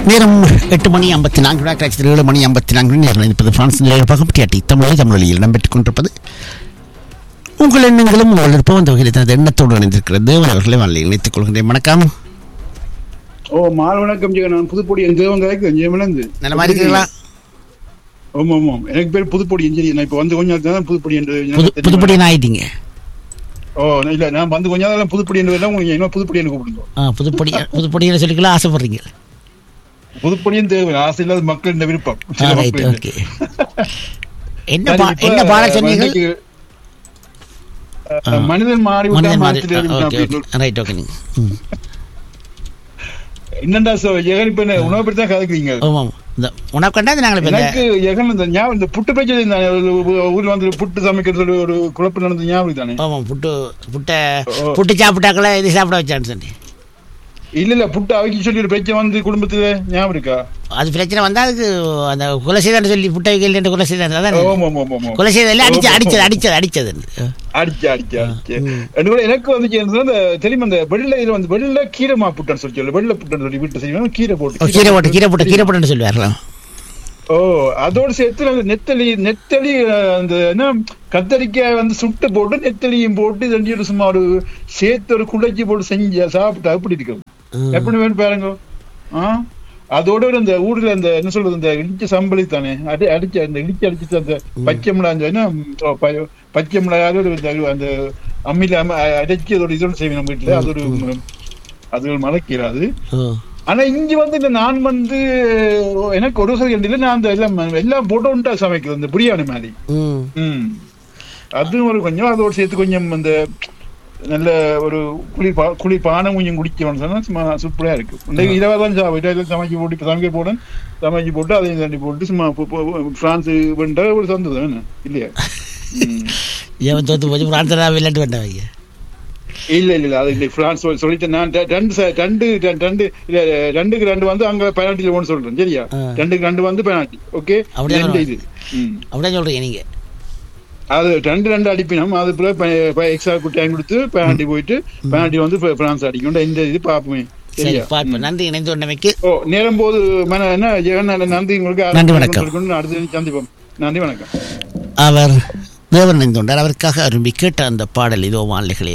நேரம் 8:54 7:54 நேரம் இருப்பது பிரான்ஸ் பகப்பட்டியாட்டி தமிழில் இடம்பெற்றுக் கொண்டிருப்பது உங்கள் எண்ணங்களும் உங்கள் விருப்பம் அந்த வகையில் தனது எண்ணத்தோடு இணைந்திருக்கிறது. அவர்களை வாழ்க்கை இணைத்துக் கொள்கின்றேன். வணக்கம். மாலை வணக்கம். நான் புதுப்பொடி நல்ல மாதிரி இருக்கீங்களா? ஆமாம், எனக்கு பேர் புதுப்பொடி இன்ஜினியர். நான் இப்போ வந்து கொஞ்சம் புதுப்பொடி என்று புதுப்பொடி ஆயிட்டீங்க. இல்ல, நான் வந்து கொஞ்சம் புதுப்பொடி என்று உங்களுக்கு என்ன புதுப்பொடி என்று கூப்பிடுங்க. புதுப்பொடியை சொல்லிக்கலாம் ஆசைப்படுறீங்க? புதுப்பொடியும் தேவை, ஆசை இல்லாத மக்கள் இந்த விருப்பம். என்ன பாடல் சொன்னீங்க? மனிதன் மாறி என்னண்டா ஜெகன் இப்ப உணவு பற்றி தான் கதைக்கிறீங்க. இந்த புட்டு பிரச்சனை ஊர்ல வந்து புட்டு சமைக்கிறது சொல்லி ஒரு குழப்பம் நடந்த ஞாபகம் தானே? புட்டு சாப்பிட்டாக்கள இது சாப்பிட வச்சான்னு சொல்லி இல்ல புட்டு அவைக்கு சொல்லி ஒரு பிரச்சனை வந்து குடும்பத்துல ஞாபகம் இருக்கா? அது பிரச்சனை வந்தா அதுக்கு அந்த கொலை செய்தான் சொல்லி புட்டை வைக்கல கொலை செய்தான் கொலை செய்தல அடிச்சது எனக்கு வந்து தெரியுமா அந்த வெள்ளையில வந்து வெள்ளை கீரை புட்டுன்னு சொல்லி வெள்ளை புட்டுன்னு சொல்லி வீட்டு செய்வாங்க. கீரை போட்டு சொல்லுவாங்க. அதோடு சேர்த்து அந்த நெத்தலி அந்த என்ன கத்தரிக்காய் வந்து சுட்டு போட்டு நெத்தலியும் போட்டு ரெண்டு சும்மா ஒரு சேர்த்து ஒரு குடைச்சி போட்டு செஞ்சு சாப்பிட்டா அப்படி இருக்கு. எப்படி வேணும் பாருங்க. அதோட அந்த ஊர்ல அந்த என்ன சொல்றது அந்த இடிச்ச சம்பளி தானே அடிச்சு அந்த இடிச்சு அடிச்சுட்டு அந்த பச்சை மிளகாய் பச்சை மிளகாய் அந்த அம்மியில அடைச்சி அதோட இதோட செய்வேன் நம்ம வீட்டுல. அது ஒரு மலைக்கிறாது. ஆனா இங்க வந்து இந்த நான் வந்து எனக்கு ஒரு சரி நான் அந்த எல்லாம் போட்டோன்ட்டா சமைக்கிறது இந்த பிரியாணி மாதிரி. அதுவும் ஒரு கொஞ்சம் அதோட சேர்த்து கொஞ்சம் அந்த நல்ல ஒரு குளிர் பானம் கொஞ்சம் குடிக்கணும்னு சொன்னா சும்மா சூப்பரா இருக்கு. இன்றைக்கு இரவாதான் சமைச்சு போட்டு இப்ப சமைச்சு போட்டு அதையும் தண்ணி போட்டு சும்மா பிரான்ஸ் பண்ணிட்டா ஒரு சந்தோஷம் இல்லையா? விளையாட்டு வேண்டாம். இல்ல அது இல்லை. பிரான்ஸ் சொல்லிட்டு நான் 2-2 வந்து அங்க பெனால்டில ஒன்று சொல்றேன். சரியா? 2-2 வந்து பெனால்டி. ஓகே, இது அப்படியே சொல்றீங்க நீங்க. அது 2-2 அடிப்பினோம். அது எக்ஸ்ட்ரா டைம் கொடுத்து பெனால்டி போயிட்டு பெனால்டி வந்து பிரான்ஸ் அடிக்கும். இந்த இது பாப்போமே. நன்றி இணைந்து கொண்டமைக்கு. நேரம் போது என்ன நன்றி உங்களுக்கு. அடுத்து சந்திப்போம். நன்றி, வணக்கம். அவர் தேவன் இணைந்து கொண்டார். அவருக்காக விரும்பி கேட்ட அந்த பாடல் இதோ வானிலைகளில்